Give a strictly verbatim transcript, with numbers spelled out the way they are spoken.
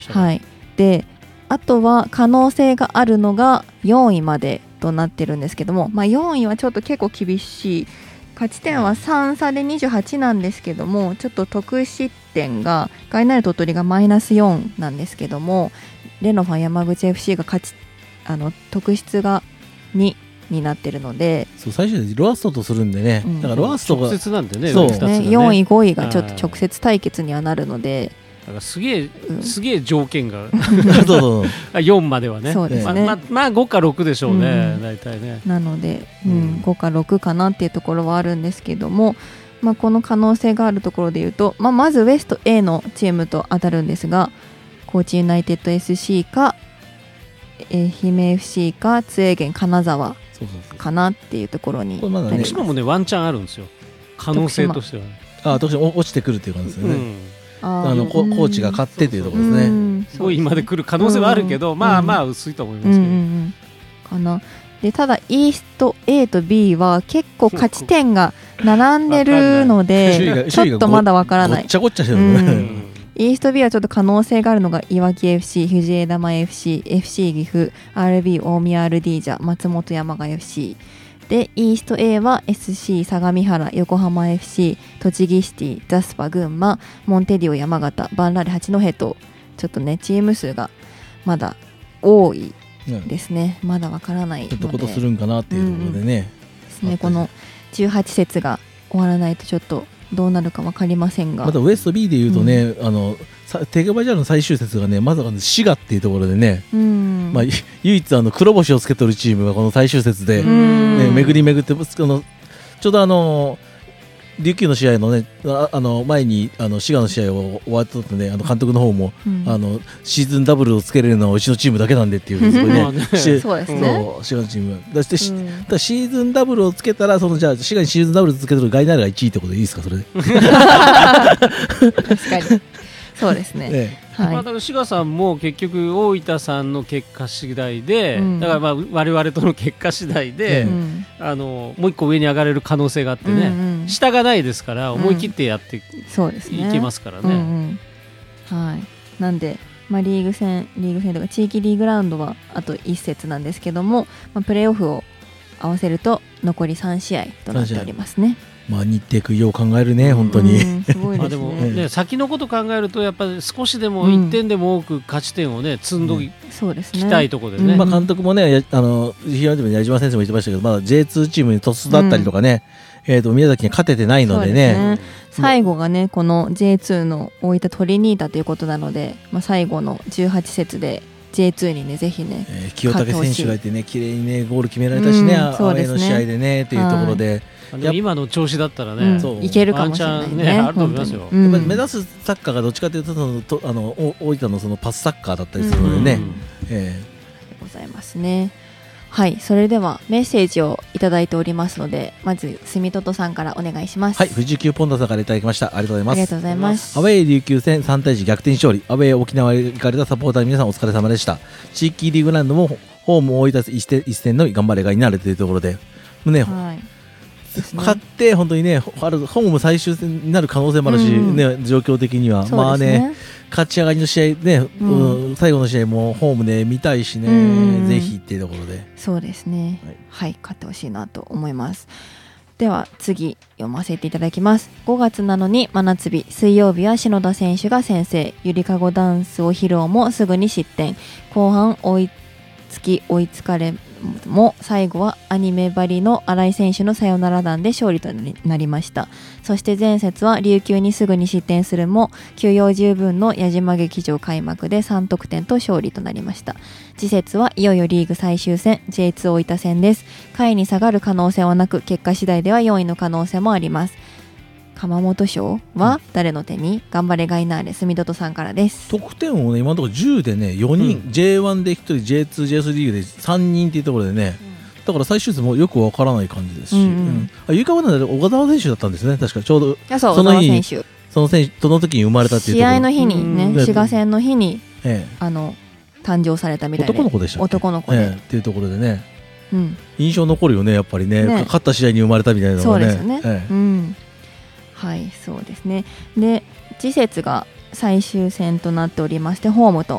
はい、であとは可能性があるのがよんいまでとなってるんですけども、まあ、よんいはちょっと結構厳しい。勝ち点はさん差でにじゅうはちなんですけども、ちょっと得失点がガイナーレ鳥取がマイナスよんなんですけども、レノファ山口 エフシー が勝ちあの得失がにになってるので、 そう最終的にロアストとするんでね、うん、だからロアストが直接なんでね、 そうふたつがね、 よんいごいがちょっと直接対決にはなるので、 だからすげえ、うん、すげえ条件がよんまではね、 そうですね、 まあ、まあごかろくでしょうね、うん、大体ね。 なので、うん、ごかろくかなっていうところはあるんですけども、まあ、この可能性があるところでいうと、まあ、まずウエスト A のチームと当たるんですが、高知ユナイテッド エスシー か愛媛 エフシー か津英源金沢かなっていうところになります。 徳島もねワンチャンあるんですよ、可能性としては。 ああ、徳島落ちてくるっていう感じですよね、うん、あのコーチが勝ってというところですね。 ごいまで来る可能性はあるけど、まあまあ薄いと思いますけど、うんうんうん、 かな。でただイースト A と B は結構勝ち点が並んでるのでちょっとまだわからない。 ごっちゃごっちゃしてるね、うん、 イースト B はちょっと可能性があるのがいわき エフシー、藤枝玉 エフシー、エフシー 岐阜、アールビー 大宮 アールディー じゃ松本山雅 エフシーで、イースト A は エスシー 相模原、横浜 エフシー、栃木シティ、ザスパ群馬、モンテディオ山形、バンラレ八戸とちょっとねチーム数がまだ多いですね、うん、まだわからないのでちょっとことするんかなっていうところでね、うんうん、 ですね。このじゅうはち節が終わらないとちょっとどうなるか分かりませんが、 またウエスト B でいうとね、うん、あのテゲバジャールの最終節がねまさかの滋賀っていうところでね、うんまあ、唯一あの黒星をつけてるチームがこの最終節で、ね、巡り巡ってあのちょうどあの琉球の試合のねああの前にあの滋賀の試合を終わったとね、あの監督の方も、うん、あのシーズンダブルをつけれるのはうちのチームだけなんでっていうすごいねそうですね、 滋賀のチームだして、うん、だシーズンダブルをつけたらそのじゃあ滋賀にシーズンダブルをつけてるガイナーレがいちいってことでいいですかそれで確かにそうですね、 ねはい、まあ、だから志賀さんも結局大分さんの結果次第で、うん、だからまあ我々との結果次第で、うん、あのもう一個上に上がれる可能性があってね、うんうん、下がないですから思い切ってやっていけますからね、うんうん、はい、なんで、まあ、リーグ戦リーグ戦とか地域リーグラウンドはあといち節なんですけども、まあ、プレーオフを合わせると残りさん試合となっておりますね。 まあ、日程区よう考えるね、本当に。 すごいですね。まあでもね、先のこと考えるとやっぱり少しでもいってんでも多く勝ち点をね積んどきたいところでね。 まあ監督もね、あの矢島先生も言ってましたけど、まだ ジェイツー チームに鳥栖だったりとかね、うん、えーと宮崎に勝ててないのでね。 そうですね。最後がねこの ジェイツー の大分トリニータということなので、まあ最後のじゅうはち節で。ジェイツー にねぜひね、 えー、清武選手がいてね綺麗にねゴール決められたしね、うん、アウェーの試合でねというところで、 はい、今の調子だったらね、 うん、いけるかもしれないね、 あると思いますよ、 うん、やっぱり目指すサッカーがどっちかというとそのとあの大分のそのパスサッカーだったりするのでね、うんうん、えー、ございますね。はい、それではメッセージをいただいておりますので、まず住友さんからお願いします。 はい、富士急ポンダさんからいただきました。ありがとうございます。 ありがとうございます。 アウェー琉球戦さん対いち逆転勝利、アウェー沖縄へ行かれたサポーターの皆さんお疲れ様でした。地域リーグラウンドもホームを追い出す一戦一戦の頑張れがになるというところで、ね、はい、勝って本当にねホーム最終戦になる可能性もあるし、うん、ね、状況的には、ね、まあね勝ち上がりの試合ね、うん、最後の試合もホームで見たいしね、うん、ぜひっていうところで、 そうですね、はい、はい、勝ってほしいなと思います。では次読ませていただきます。ごがつなのに真夏日、水曜日は篠田選手が先制、ゆりかごダンスを披露もすぐに失点、後半追いつき追いつかれも最後はアニメばりの新井選手のサヨナラ弾で勝利となりました。そして前節は琉球にすぐに失点するも休養十分の矢島劇場開幕でさん得点と勝利となりました。次節はいよいよリーグ最終戦 ジェイツー 大分戦です。下位に下がる可能性はなく、結果次第ではよんいの可能性もあります。鎌本賞は誰の手に、頑張れガイナーレ住友さんからです。 得点をね今のところじゅうでねよにん、うん、ジェイワン でひとり ジェイツー、ジェイスリー リーグでさんにんっていうところでね、うん、だから最終節もよくわからない感じですし、うんうんうん、あゆかわなで小川選手だったんですね、確かちょうどその日に選手その選手その時に生まれたっていうところ、 試合の日にね、滋賀戦の日に、ええ、あの誕生されたみたいで、 男の子でしたっけ、 男の子で、 ええ、っていうところでね、 うん、 印象残るよねやっぱり ね, ね勝った試合に生まれたみたいなのがね、 そうですよね、ええ、うん、はい、そうですね。で次節が最終戦となっておりまして、ホームと